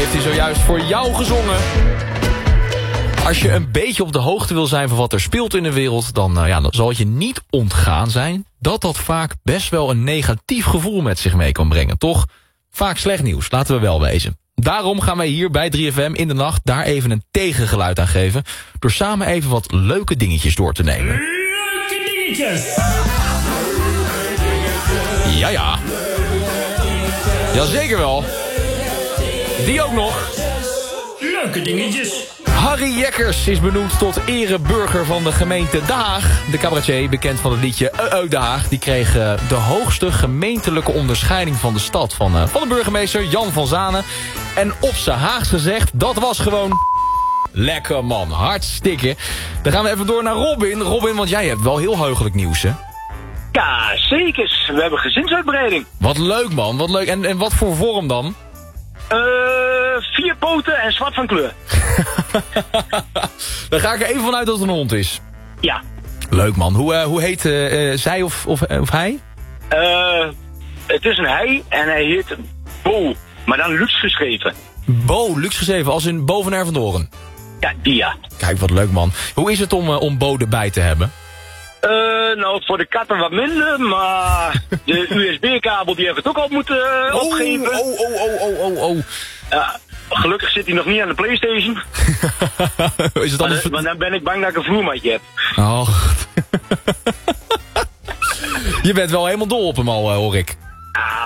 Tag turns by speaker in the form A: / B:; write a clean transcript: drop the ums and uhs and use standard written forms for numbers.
A: heeft hij zojuist voor jou gezongen. Als je een beetje op de hoogte wil zijn van wat er speelt in de wereld... dan zal het je niet ontgaan zijn dat vaak best wel een negatief gevoel met zich mee kan brengen. Toch vaak slecht nieuws, laten we wel wezen. Daarom gaan wij hier bij 3FM in de nacht daar even een tegengeluid aan geven... door samen even wat leuke dingetjes door te nemen.
B: Leuke dingetjes!
A: Ja. Jazeker wel. Die ook nog.
B: Leuke dingetjes.
A: Harry Jekkers is benoemd tot ereburger van de gemeente Den Haag. De cabaretier, bekend van het liedje Den Haag... die kreeg de hoogste gemeentelijke onderscheiding van de stad... van de burgemeester Jan van Zanen. En op zijn Haags gezegd, dat was gewoon... lekker man, hartstikke. Dan gaan we even door naar Robin. Robin, want jij hebt wel heel heugelijk nieuws, hè?
C: Ja, zeker. We hebben gezinsuitbreiding.
A: Wat leuk man, wat leuk. En wat voor vorm dan?
C: 4 poten en zwart van kleur.
A: Dan ga ik er even vanuit dat het een hond is.
C: Ja.
A: Leuk man. Hoe heet zij of hij?
C: Het is een hij en hij heet Bo, maar dan luxe geschreven.
A: Bo, luxe geschreven, als in Bo van Ervendoren.
C: Ja, die ja.
A: Kijk, wat leuk man. Hoe is het om Bo erbij te hebben?
C: Nou, voor de katten wat minder, maar de USB-kabel die heeft het ook al moeten opgeven.
A: Oh.
C: Gelukkig zit hij nog niet aan de PlayStation.
A: Is het anders...
C: Maar dan ben ik bang dat ik een vloermatje heb.
A: Oh. Je bent wel helemaal dol op hem al, hoor ik.